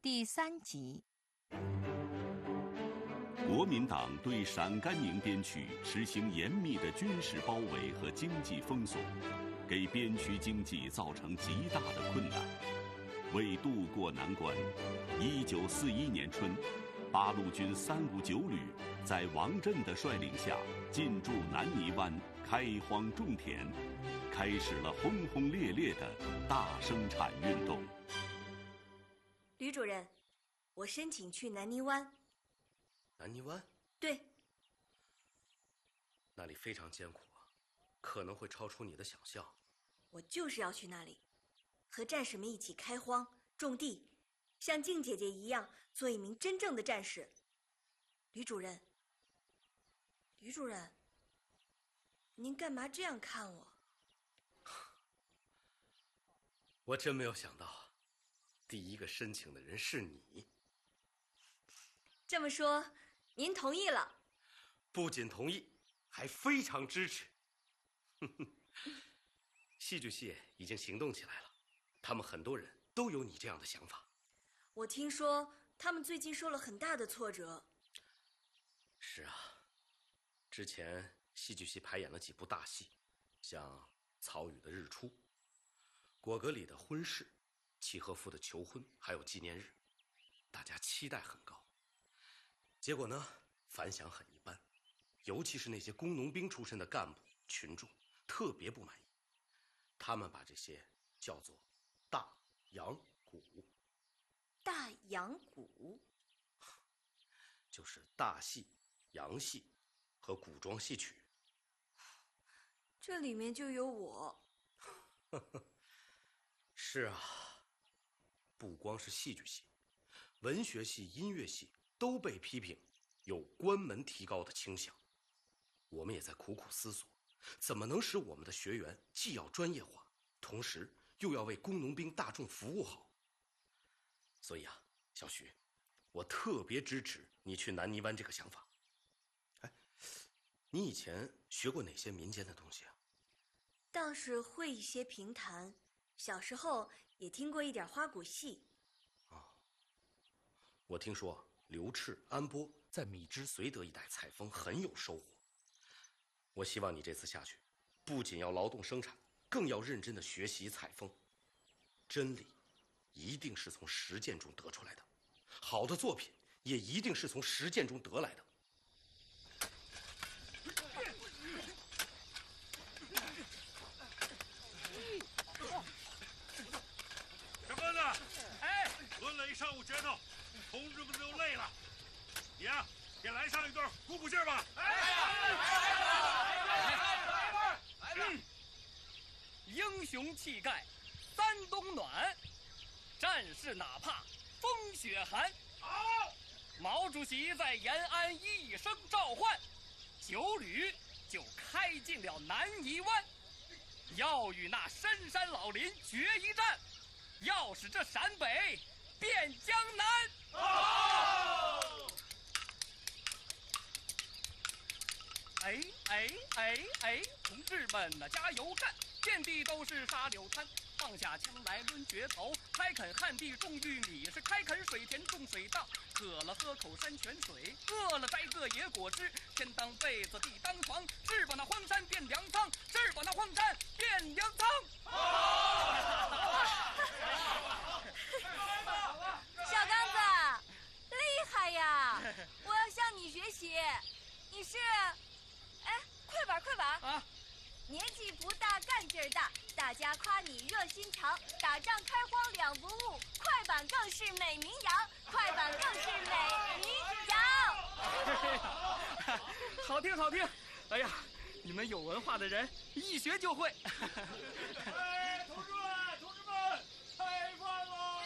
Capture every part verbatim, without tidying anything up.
第三集。 国民党对陕甘宁边区实行严密的军事包围和经济封锁，给边区经济造成极大的困难。为渡过难关，一九四一年春，八路军三五九旅在王震的率领下进驻南泥湾，开荒种田，开始了轰轰烈烈的大生产运动。 吕主任，我申请去南泥湾。 南泥湾？ 对。 那里非常艰苦啊，可能会超出你的想象。 我就是要去那里，和战士们一起开荒种地，像静姐姐一样做一名真正的战士。吕主任，吕主任，您干嘛这样看我？ 我真没有想到，第一个申请的人是你。 这么说，您同意了？ 不仅同意，还非常支持。戏剧系已经行动起来了，他们很多人都有你这样的想法。 我听说他们最近受了很大的挫折。 是啊，之前戏剧系排演了几部大戏，像曹禺的《日出》，果戈里的《婚事》，契诃夫的《求婚》，还有纪念日，大家期待很高。结果呢，反响很一般，尤其是那些工农兵出身的干部群众特别不满意，他们把这些叫做大洋鼓。 大洋鼓就是大戏、洋戏和古装戏曲。 这里面就有我。 是啊，不光是戏剧系，文学系、音乐系都被批评有关门提高的倾向。我们也在苦苦思索，怎么能使我们的学员既要专业化，同时又要为工农兵大众服务好。所以啊，小徐，我特别支持你去南泥湾这个想法。哎，你以前学过哪些民间的东西啊？ 倒是会一些评弹，小时候也听过一点花鼓戏。 哦，我听说刘炽、安波在米脂绥德一带采风很有收获。我希望你这次下去，不仅要劳动生产，更要认真的学习采风。真理一定是从实践中得出来的，好的作品也一定是从实践中得来的。 小个子，哎，抡了一上午拳头，同志们都累了，你呀、啊，也来上一段，鼓鼓劲儿吧！ 哎，嗯，英雄气概，三冬暖，战士哪怕风雪寒。好，毛主席在延安一声召唤，九旅就开进了南泥湾，要与那深山老林决一战，要使这陕北变江南。好，哎哎哎哎，同志们呐，加油干！遍地都是沙柳滩，放下枪来抡决头，开垦旱地种玉米，是开垦水田种水稻，渴了喝口山泉水，饿了摘个野果汁，天当被子地当床，是把那荒山变粮仓，是把那荒山变粮仓。 小刚子，厉害呀！我要向你学习。你是，哎，快板快板啊！年纪不大，干劲儿大，大家夸你热心肠，打仗开荒两不误，快板更是美名扬，快板更是美名扬。 好听好听，哎呀，你们有文化的人一学就会。 哎，同志们，同志们，开饭喽！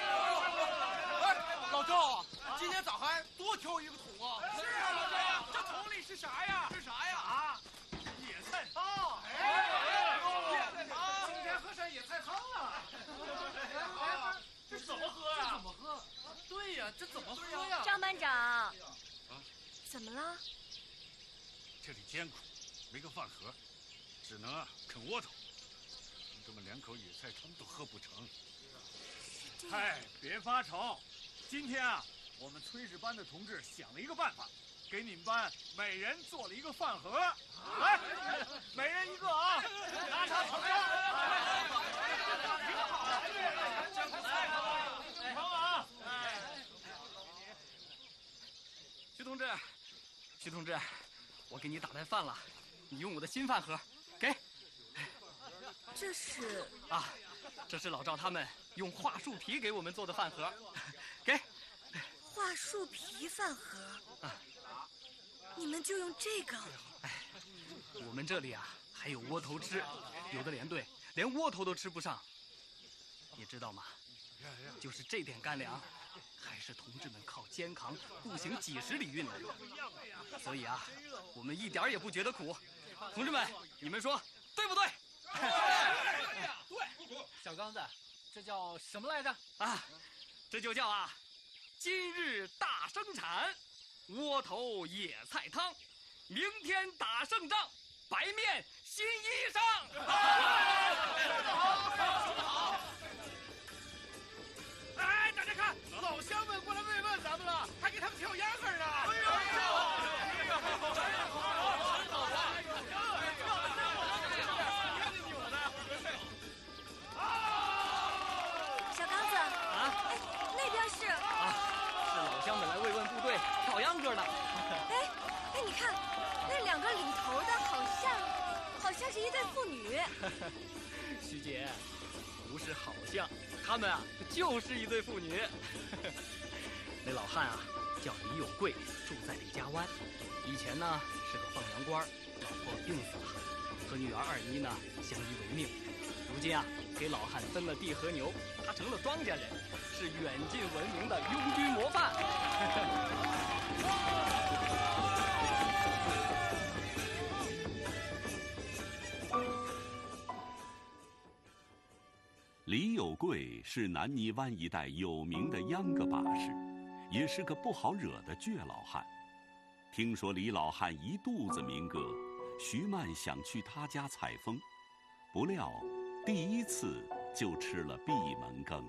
哎，老赵，今天咋还多挑一个桶啊？ 是啊，老赵， 这桶里是啥呀？是啥呀？ 啊，野菜汤。 哎，野菜汤，今天喝上野菜汤了。 哎，这怎么喝呀？这怎么喝？对呀，这怎么喝呀？ 张班长，啊， 怎么了？ 这里艰苦，没个饭盒，只能啊啃窝头。同志们连口野菜汤都喝不成。 是这样。 嗨，别发愁， 今天啊，我们炊事班的同志想了一个办法，给你们班每人做了一个饭盒，来，每人一个啊，拿上手上。挺好，真不错，来，成啊！哎， 徐同志，徐同志，我给你打来饭了，你用我的新饭盒，给。 这是啊，这是老赵他们用桦树皮给我们做的饭盒，给。 桦树皮饭盒啊，你们就用这个？ 哎，我们这里啊还有窝头吃，有的连队连窝头都吃不上，你知道吗？就是这点干粮，还是同志们靠肩扛步行几十里运来的，所以啊，我们一点也不觉得苦。同志们，你们说对不对？ 对，小刚子，这叫什么来着？ 啊，这就叫啊，今日大生产，窝头野菜汤，明天打胜仗，白面新衣裳。 好。哎，大家看，老乡们过来慰问咱们了，还给他们跳秧歌呢。哎呦！ 小刚子啊，那边是啊，是老乡们来慰问部队跳秧歌呢。 哎哎，你看，那两个领头的好像好像是一对父女。 徐姐，不是好像，他们啊就是一对父女。那老汉啊叫李有贵，住在李家湾，以前呢是个放羊官，老婆病死了，和女儿二妮呢相依为命。如今啊给老汉分了地和牛，他成了庄稼人，是远近闻名的拥军模范。 李有贵是南泥湾一带有名的秧歌把式，也是个不好惹的倔老汉。听说李老汉一肚子民歌，徐曼想去他家采风，不料第一次就吃了闭门羹。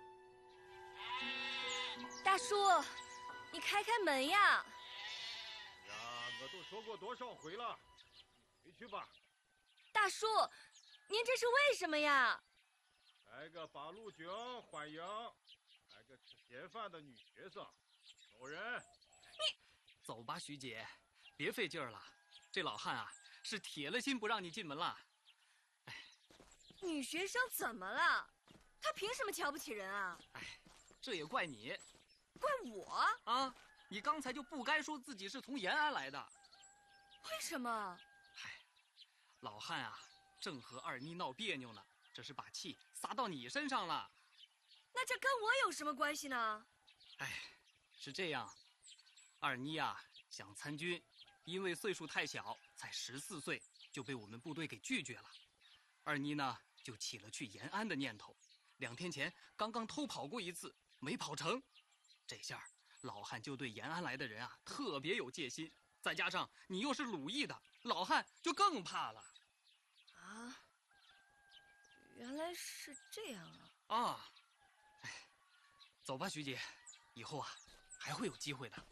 大叔，你开开门呀！ 呀，我都说过多少回了，回去吧。 大叔，您这是为什么呀？ 来个八路军欢迎，来个吃闲饭的女学生，走人。 你走吧，徐姐，别费劲儿了。这老汉啊，是铁了心不让你进门了。 哎，女学生怎么了？她凭什么瞧不起人啊？ 哎，这也怪你。 怪我？ 啊，你刚才就不该说自己是从延安来的。 为什么？ 嗨，老汉啊，正和二妮闹别扭呢。这是把气撒到你身上了， 那这跟我有什么关系呢？ 哎，是这样，二妮啊想参军，因为岁数太小，才十四岁就被我们部队给拒绝了。二妮呢就起了去延安的念头，两天前刚刚偷跑过一次，没跑成。这下老汉就对延安来的人啊特别有戒心，再加上你又是鲁艺的，老汉就更怕了。 啊？原来是这样啊！ 啊，哎，走吧，徐姐，以后啊还会有机会的。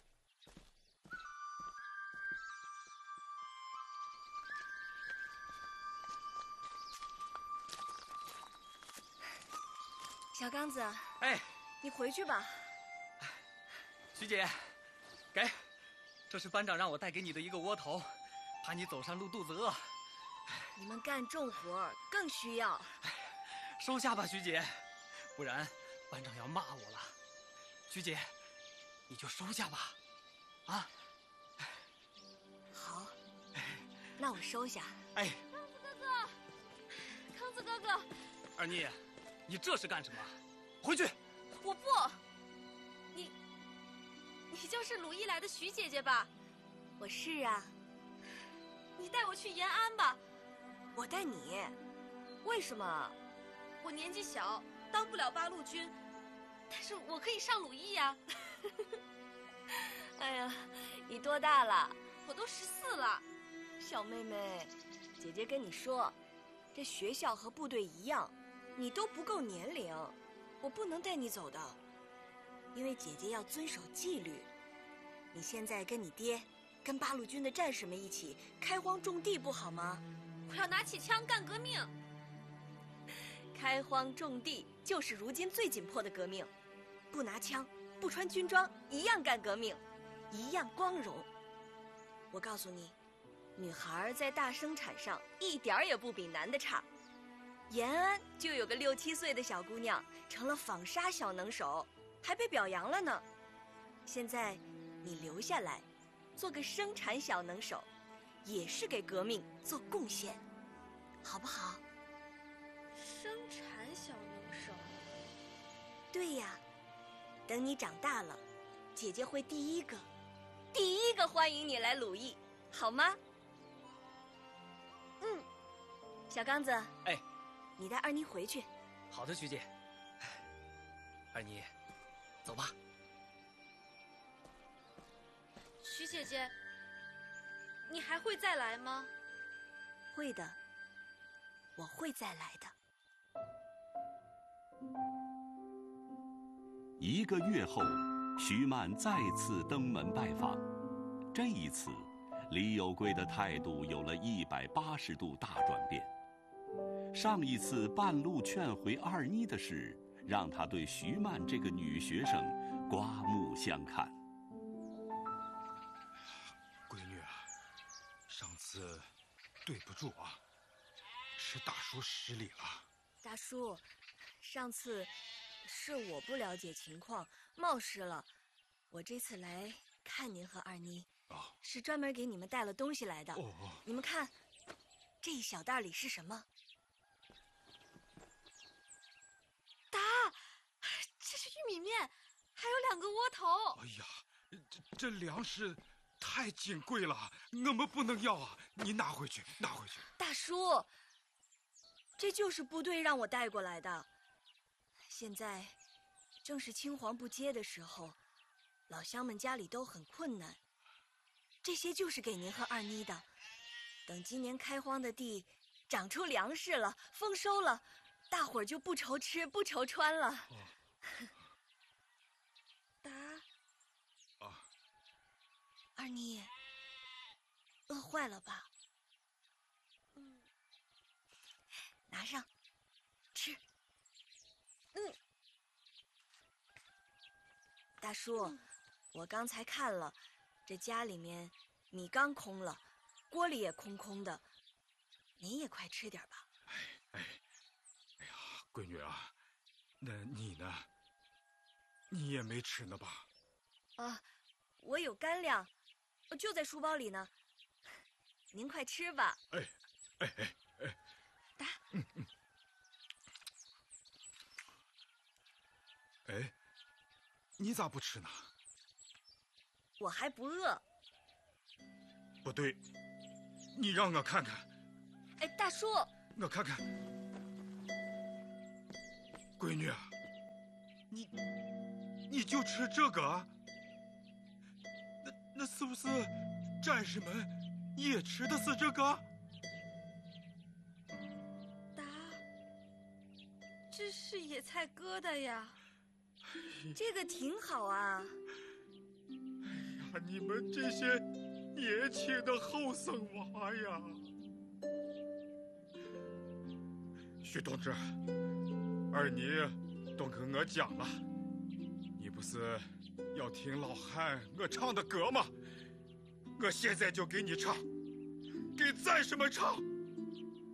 小刚子， 哎， 你回去吧。 徐姐，给，这是班长让我带给你的一个窝头，怕你走上路肚子饿。 你们干重活更需要。 收下吧，徐姐，不然班长要骂我了。徐姐，你就收下吧，啊。 好，那我收下。 哎， 康子哥哥，康子哥哥， 二妮，你这是干什么？回去！ 我不。你，你就是鲁艺来的徐姐姐吧？ 我是啊。 你带我去延安吧。 我带你。 为什么？我年纪小，当不了八路军，但是我可以上鲁艺呀。 哎呀，你多大了？ 我都十四了。 小妹妹，姐姐跟你说，这学校和部队一样，你都不够年龄，我不能带你走的。 因为姐姐要遵守纪律。你现在跟你爹，跟八路军的战士们一起开荒种地，不好吗？ 我要拿起枪干革命。 开荒种地就是如今最紧迫的革命，不拿枪，不穿军装，一样干革命，一样光荣。我告诉你，女孩在大生产上一点儿也不比男的差。延安就有个六七岁的小姑娘成了纺纱小能手，还被表扬了呢。现在你留下来，做个生产小能手，也是给革命做贡献，好不好？ 生产小能手。 对呀，等你长大了，姐姐会第一个，第一个欢迎你来鲁艺，好吗？嗯，小刚子， 哎， 你带二妮回去。 好的，徐姐。二妮，走吧。 徐姐姐，你还会再来吗？ 会的，我会再来的。 一个月后，徐曼再次登门拜访。这一次，李有贵的态度有了一百八十度大转变。上一次半路劝回二妮的事，让他对徐曼这个女学生刮目相看。 闺女啊，上次对不住啊，是大叔失礼了。 大叔，上次是我不了解情况，冒失了。我这次来看您和二妮， 哦， 是专门给你们带了东西来的。 哦哦， 你们看，这一小袋里是什么？ 答，这是玉米面，还有两个窝头。 哎呀，这这粮食太金贵了，我们不能要啊！你拿回去，拿回去。 大叔，这就是部队让我带过来的。现在正是青黄不接的时候，老乡们家里都很困难。这些就是给您和二妮的。等今年开荒的地长出粮食了，丰收了，大伙儿就不愁吃不愁穿了。 哦， 答。 啊， 二妮，饿坏了吧？ 嗯， 拿上，吃。嗯，大叔， 嗯， 我刚才看了，这家里面米缸空了，锅里也空空的，您也快吃点吧。 哎哎，哎呀，闺女啊，那你呢？你也没吃呢吧？ 啊，我有干粮，就在书包里呢。您快吃吧。 哎，哎哎哎， 答。 嗯嗯。哎，你咋不吃呢？ 我还不饿。 不对，你让我看看。 哎，大叔， 我看看。闺女啊，你你就吃这个啊？那那是不是战士们也吃的是这个？ 答，这是野菜疙瘩呀。 这个挺好啊。 哎呀，你们这些年轻的后生娃呀！徐同志，二妮都跟我讲了，你不是要听老汉我唱的歌吗？我现在就给你唱，给战士们唱。